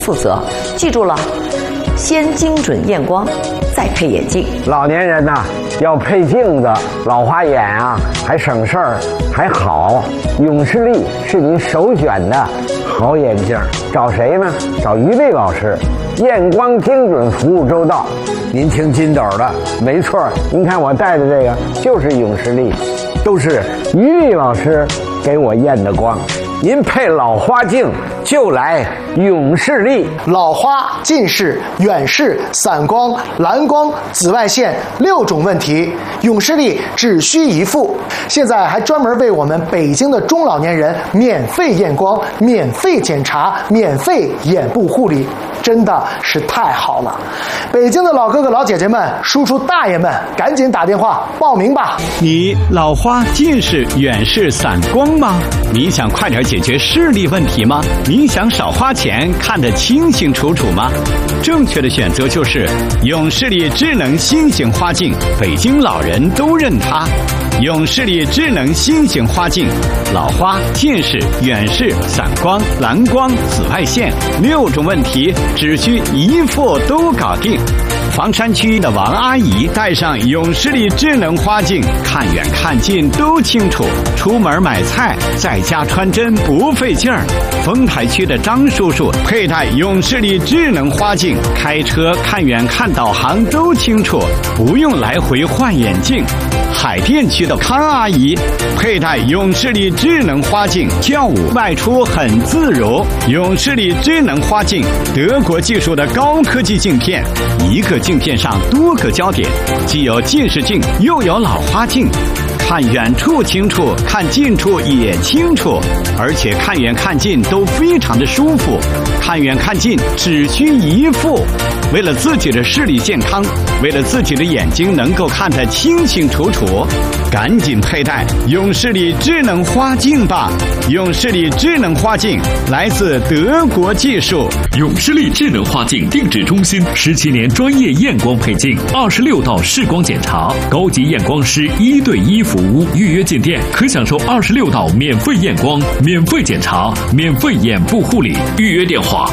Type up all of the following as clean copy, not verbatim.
负责。记住了，先精准验光，再配眼镜。 老年人呐，要配镜子，老花眼啊，还省事儿，还好。永视力是您首选的好眼镜，找谁呢？找于丽老师，验光精准，服务周到。您听金斗的，没错，您看我戴的这个就是永视力，都是于丽老师给我验的光。您配老花镜就来永视力。 老花、近视、远视、散光、蓝光、紫外线6种问题，永视力只需一副。现在还专门为我们北京的中老年人免费验光、免费检查、免费眼部护理，真的是太好了！北京的老哥哥老姐姐们、叔叔大爷们，赶紧打电话报名吧！ 你老花、近视、远视、散光吗？你想快点解决视力问题吗？你想少花钱看得清清楚楚吗？正确的选择就是永视力智能新型花镜，北京老人都认它。永视力智能新型花镜，老花、近视、远视、散光、蓝光、紫外线6种问题只需一副都搞定。房山区的王阿姨戴上永视力智能花镜，看远看近都清楚，出门买菜在家穿针不费劲儿。丰台区的张叔叔佩戴永视力智能花镜，开车看远看导航都清楚，不用来回换眼镜。海淀区的康阿姨佩戴永视力智能花镜，跳舞外出很自如。永视力智能花镜，德国技术的高科技镜片，一个镜片上多个焦点，既有近视镜又有老花镜，看远处清楚，看近处也清楚，而且看远看近都非常的舒服。看远看近只需一副。为了自己的视力健康，为了自己的眼睛能够看得清清楚楚，赶紧佩戴永视力智能花镜吧！永视力智能花镜来自德国技术。 永视力智能花镜定制中心17年专业验光配镜，26道视光检查，高级验光师1对1服务。预约进店可享受26道免费验光、免费检查、免费眼部护理。预约电话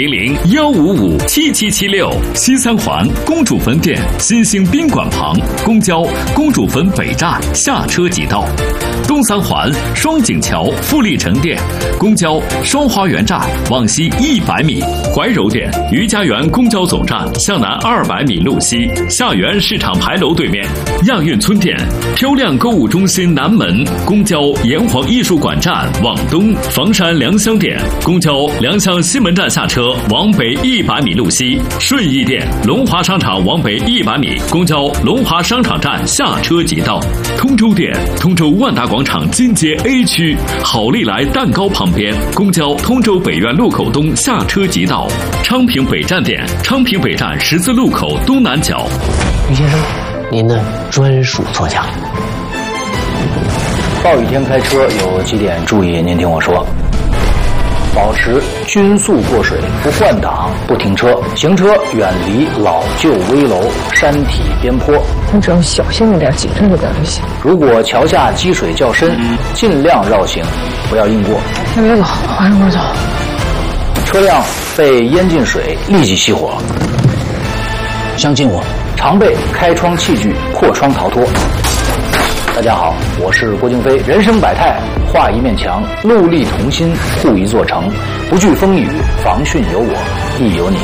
400-155-7776。西三环公主坟店新兴宾馆旁，公交公主坟北站下车即到。东三环双井桥富力城店，公交双花园站往西100米。怀柔店余家园公交总站向南200米路西，下园市场牌楼对面。亚运村店漂亮购物中心南门，公交炎黄艺术馆站往东。房山良乡店公交良乡西门站下车往北100米路西。顺义店龙华商场往北100米，公交龙华商场站下车即到。通州店通州万达广场金街 A 区好利来蛋糕旁边，公交通州北苑路口东下车即到。昌平北站店昌平北站十字路口东南角。 于先生，您的专属座驾。 暴雨天开车有几点注意，您听我说。保持均速过水，不换挡，不停车，行车远离老旧危楼、山体边坡。 你只要小心一点，谨慎一点就行。 如果桥下积水较深，尽量绕行，不要硬过。 先别走，往一会儿走。 车辆被淹进水，立即熄火。相信我，常备开窗器具，破窗逃脱。大家好，我是郭京飞。人生百态，画一面墙，戮力同心，护一座城。不惧风雨，防汛有我，亦有你。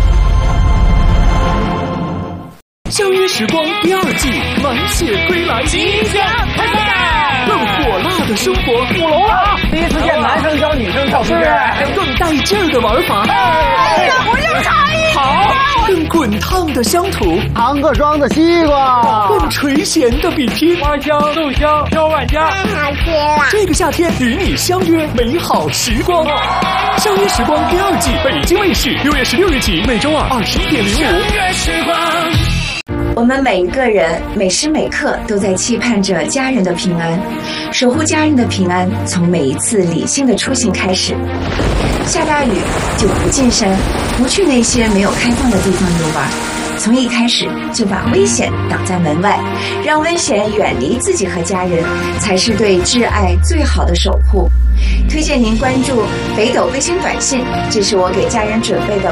相约时光第2季满血归来，即将开赛，更火辣的生活，舞龙啊！ 第一次见男生教女生跳舞， 还有更带劲儿的玩法， 我就差一好，更滚烫的乡土， 唐各庄的西瓜， 更垂涎的比拼， 花香、豆香、小万家， 太好吃了！ 这个夏天与你相约美好时光。相约时光第2季，北京卫视6月16日起，每周2 21:05。 相约时光。 我们每一个人每时每刻都在期盼着家人的平安，守护家人的平安，从每一次理性的出行开始。下大雨就不进山，不去那些没有开放的地方游玩，从一开始就把危险挡在门外，让危险远离自己和家人，才是对挚爱最好的守护。 推荐您关注北斗卫星短信，这是我给家人准备的